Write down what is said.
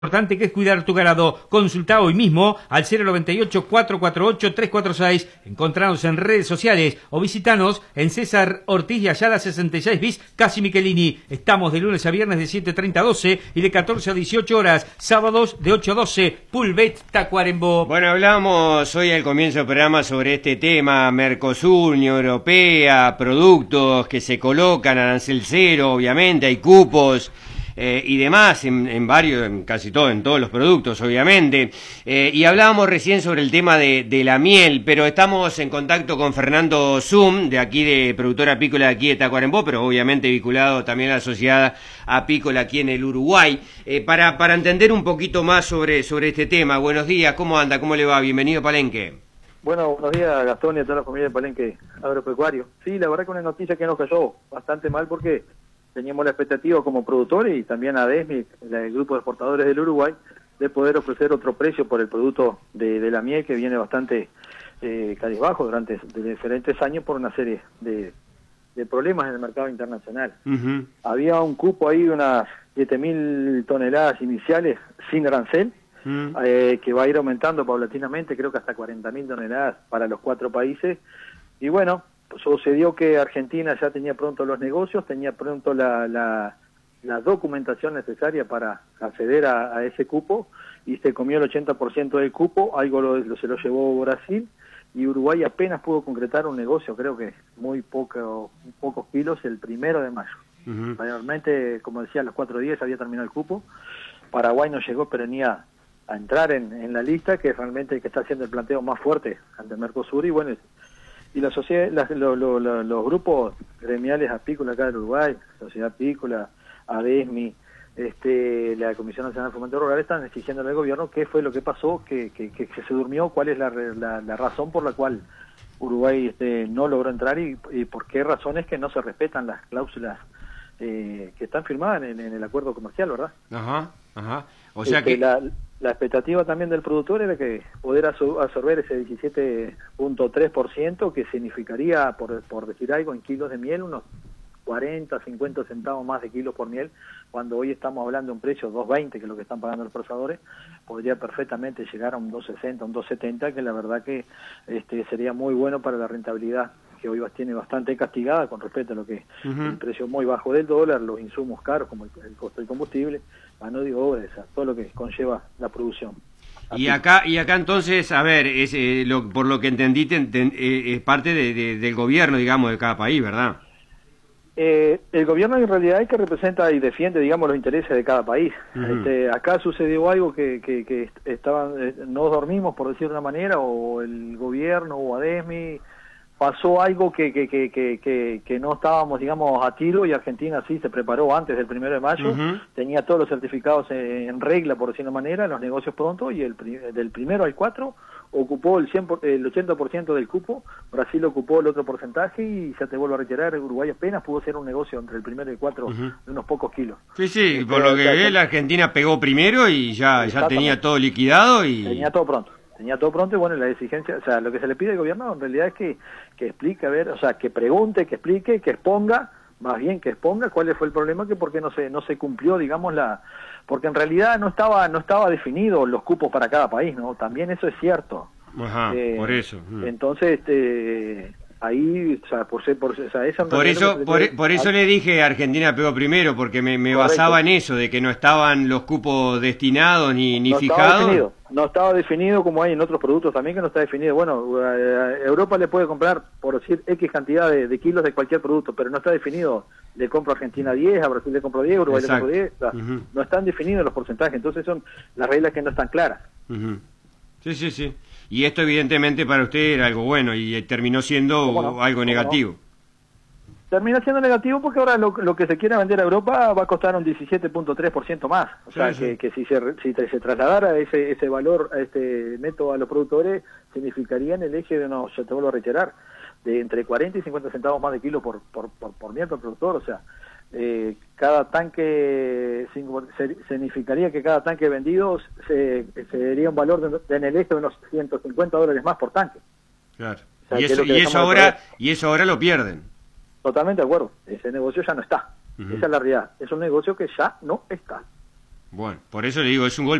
Importante que es cuidar tu ganado. Consulta hoy mismo al 098-448-346. Encontranos en redes sociales o visitanos en César Ortiz y Ayala 66 bis, Casi Michelini. Estamos de lunes a viernes de 7:30 a 12 y de 14 a 18 horas. Sábados de 8 a 12. Pulvet Tacuarembó. Bueno, hablamos hoy al comienzo del programa sobre este tema, Mercosur, Unión Europea, productos que se colocan arancel cero, obviamente, hay cupos. Y demás, en varios, en casi todo, en todos los productos, obviamente. Y hablábamos recién sobre el tema de la miel, pero estamos en contacto con Fernando Zum, de aquí, de productora apícola de aquí de Tacuarembó, pero obviamente vinculado también a la sociedad apícola aquí en el Uruguay, para entender un poquito más sobre este tema. Buenos días, ¿cómo anda? ¿Cómo le va? Bienvenido a Palenque. Bueno, buenos días, Gastón, y a toda la familia de Palenque Agropecuario. Sí, la verdad que una noticia que nos cayó bastante mal porque teníamos la expectativa como productores y también a ADESMI, el grupo de exportadores del Uruguay, de poder ofrecer otro precio por el producto de la miel, que viene bastante cabizbajo durante diferentes años por una serie de problemas en el mercado internacional. Uh-huh. Había un cupo ahí de unas 7.000 toneladas iniciales sin arancel, que va a ir aumentando paulatinamente, creo que hasta 40.000 toneladas para los 4 países. Y bueno, sucedió que Argentina ya tenía pronto los negocios, tenía pronto la documentación necesaria para acceder a ese cupo, y se comió el 80% del cupo, algo se lo llevó Brasil, y Uruguay apenas pudo concretar un negocio, creo que pocos kilos, el 1 de mayo. Uh-huh. Realmente, como decía, a los 4 días había terminado el cupo. Paraguay no llegó, pero ni a entrar en la lista, que es realmente el que está haciendo el planteo más fuerte ante el Mercosur. Y bueno, y la sociedad, los grupos gremiales apícolas acá del Uruguay, Sociedad Apícola, ADESMI, la Comisión Nacional de Fomento Rural, están exigiendo al gobierno qué fue lo que pasó, que se durmió, cuál es la razón por la cual Uruguay no logró entrar y por qué razones que no se respetan las cláusulas que están firmadas en el acuerdo comercial, ¿verdad? Ajá, ajá. O sea que la expectativa también del productor era que poder absorber ese 17.3%, que significaría, por decir algo, en kilos de miel, unos 40, 50 centavos más de kilos por miel, cuando hoy estamos hablando de un precio 2.20, que es lo que están pagando los procesadores, podría perfectamente llegar a un 2.60, un 2.70, que la verdad que sería muy bueno para la rentabilidad, que hoy tiene bastante castigada con respecto a lo que el precio muy bajo del dólar, los insumos caros como el costo del combustible, mano de obra, todo lo que conlleva la producción. Y acá entonces, a ver, por lo que entendí, es parte del gobierno, digamos, de cada país, ¿verdad? El gobierno en realidad es que representa y defiende, digamos, los intereses de cada país. Uh-huh. Acá sucedió algo que no dormimos, por decir de una manera, o el gobierno o ADESMI, pasó algo que no estábamos, digamos, a tiro, y Argentina sí se preparó antes del 1 de mayo, uh-huh. tenía todos los certificados en regla, por decir de una manera, los negocios pronto, y del 1 al 4 ocupó el 80% del cupo, Brasil ocupó el otro porcentaje, y ya te vuelvo a reiterar, Uruguay apenas pudo hacer un negocio entre el 1 y el 4 uh-huh. de unos pocos kilos. Sí, por lo que ve, la Argentina pegó primero y ya tenía todo liquidado y... Tenía todo pronto, y bueno, la exigencia, o sea, lo que se le pide al gobierno en realidad es que explique, a ver, o sea, que pregunte, que explique, que exponga, más bien que exponga cuál fue el problema, que por qué no se cumplió, digamos, porque en realidad no estaba definido los cupos para cada país, ¿no? También eso es cierto. Ajá, por eso. Entonces, ahí, o sea, por eso le dije Argentina pegó primero, porque me basaba en eso, de que no estaban los cupos destinados ni fijados. No estaba definido, como hay en otros productos también que no está definido. Bueno, Europa le puede comprar, por decir, X cantidad de kilos de cualquier producto, pero no está definido. Le compro a Argentina 10, a Brasil le compro 10, a Uruguay Exacto. le compro 10. O sea, uh-huh. No están definidos los porcentajes, entonces son las reglas que no están claras. Uh-huh. Sí. Y esto evidentemente para usted era algo bueno y terminó siendo algo negativo. No? Termina siendo negativo porque ahora lo que se quiera vender a Europa va a costar un 17.3% más. O sea, sí. que si se trasladara ese valor, a este neto a los productores, significaría en el eje de unos, ya te vuelvo a reiterar, de entre 40 y 50 centavos más de kilo por miel por productor. O sea, cada tanque significaría que cada tanque vendido se daría un valor en el eje de unos $150 más por tanque. Claro. O sea, y eso ahora lo pierden. Totalmente de acuerdo, ese negocio ya no está, esa es la realidad, es un negocio que ya no está. Bueno, por eso le digo, es un gol